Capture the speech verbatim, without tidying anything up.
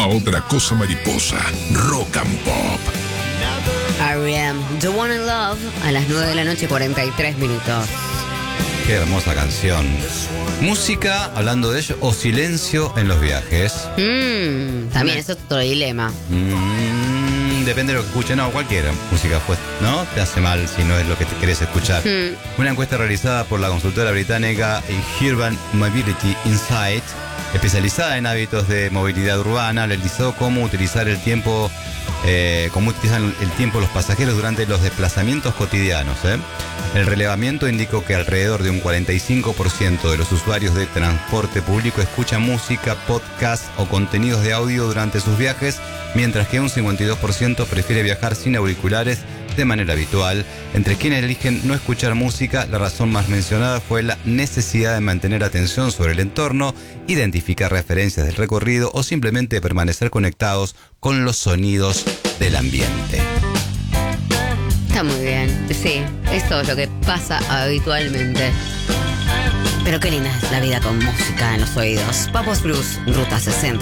a otra cosa mariposa. Rock and Pop. R E M, The One in Love, a las nueve de la noche, cuarenta y tres minutos. Qué hermosa canción. Música, hablando de ello, o silencio en los viajes. Mm, también es otro dilema. Mm, depende de lo que escuchen. No, cualquier música, pues, ¿no? Te hace mal si no es lo que te querés escuchar. Mm. Una encuesta realizada por la consultora británica Urban Mobility Insight, especializada en hábitos de movilidad urbana, analizó cómo utilizar el tiempo, eh, cómo utilizan el tiempo los pasajeros durante los desplazamientos cotidianos. ¿eh? El relevamiento indicó que alrededor de un cuarenta y cinco por ciento de los usuarios de transporte público escuchan música, podcast o contenidos de audio durante sus viajes, mientras que un cincuenta y dos por ciento prefiere viajar sin auriculares de manera habitual. Entre quienes eligen no escuchar música, la razón más mencionada fue la necesidad de mantener atención sobre el entorno, identificar referencias del recorrido o simplemente permanecer conectados con los sonidos del ambiente. Está muy bien, sí, es todo lo que pasa habitualmente. Pero qué linda es la vida con música en los oídos. Papos Blues, Ruta sesenta.